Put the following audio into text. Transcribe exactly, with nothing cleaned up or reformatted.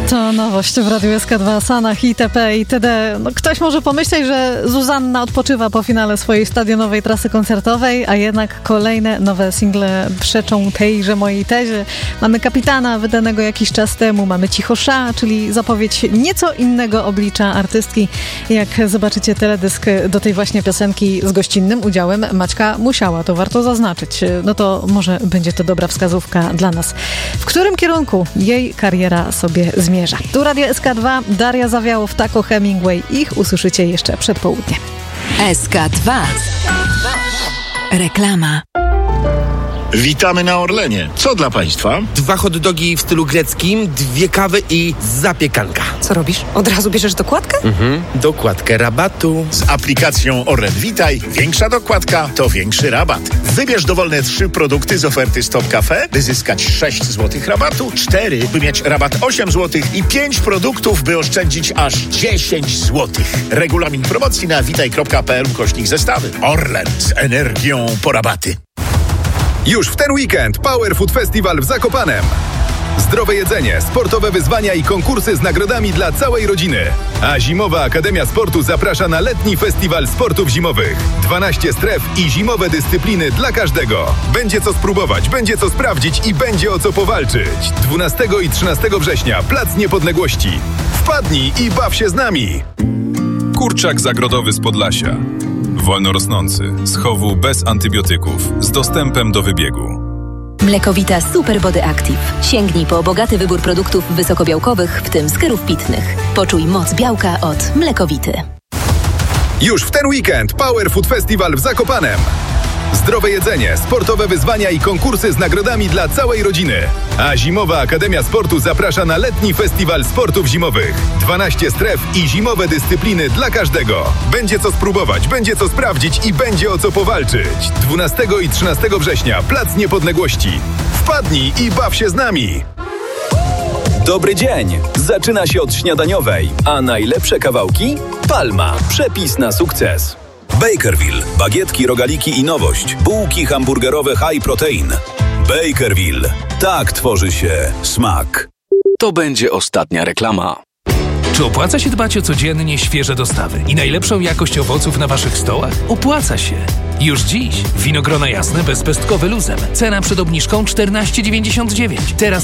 To nowość w Radiu S K dwa, Sanach itp. itd. No, ktoś może pomyśleć, że Zuzanna odpoczywa po finale swojej stadionowej trasy koncertowej, a jednak kolejne nowe single przeczą tejże mojej tezie. Mamy Kapitana, wydanego jakiś czas temu, mamy Cichosza, czyli zapowiedź nieco innego oblicza artystki. Jak zobaczycie teledysk do tej właśnie piosenki z gościnnym udziałem Maćka Musiała, to warto zaznaczyć. No to może będzie to dobra wskazówka dla nas. W którym kierunku jej kariera sobie zmierza? Tu Radio S K dwa, Daria Zawiałow, Taco Hemingway. Ich usłyszycie jeszcze przed południem. S K dwa. Reklama. Witamy na Orlenie. Co dla Państwa? Dwa hot dogi w stylu greckim, dwie kawy i zapiekanka. Co robisz? Od razu bierzesz dokładkę? Mhm, dokładkę rabatu. Z aplikacją Orlen Witaj większa dokładka to większy rabat. Wybierz dowolne trzy produkty z oferty Stop Cafe, by zyskać sześć złotych rabatu, cztery, by mieć rabat osiem złotych i pięć produktów, by oszczędzić aż dziesięć złotych. Regulamin promocji na witaj.pl ukośnik zestawy. Orlen z energią po rabaty. Już w ten weekend Power Food Festival w Zakopanem. Zdrowe jedzenie, sportowe wyzwania i konkursy z nagrodami dla całej rodziny. A Zimowa Akademia Sportu zaprasza na letni festiwal sportów zimowych. dwanaście stref i zimowe dyscypliny dla każdego. Będzie co spróbować, będzie co sprawdzić i będzie o co powalczyć. dwunastego i trzynastego września, Plac Niepodległości. Wpadnij i baw się z nami. Kurczak zagrodowy z Podlasia. Wolno rosnący, z chowu bez antybiotyków, z dostępem do wybiegu. Mlekowita Super Body Active. Sięgnij po bogaty wybór produktów wysokobiałkowych, w tym skierów pitnych. Poczuj moc białka od Mlekowity. Już w ten weekend Power Food Festival w Zakopanem. Zdrowe jedzenie, sportowe wyzwania i konkursy z nagrodami dla całej rodziny. A Zimowa Akademia Sportu zaprasza na letni festiwal sportów zimowych. dwanaście stref i zimowe dyscypliny dla każdego. Będzie co spróbować, będzie co sprawdzić i będzie o co powalczyć. dwunastego i trzynastego września, Plac Niepodległości. Wpadnij i baw się z nami. Dobry dzień! Zaczyna się od śniadaniowej, a najlepsze kawałki? Palma. Przepis na sukces. Bakerville. Bagietki, rogaliki i nowość. Bułki hamburgerowe high protein. Bakerville. Tak tworzy się smak. To będzie ostatnia reklama. Czy opłaca się dbać o codziennie świeże dostawy i najlepszą jakość owoców na waszych stołach? Opłaca się! Już dziś winogrona jasne bezpestkowe luzem. Cena przed obniżką czternaście dziewięćdziesiąt dziewięć. Teraz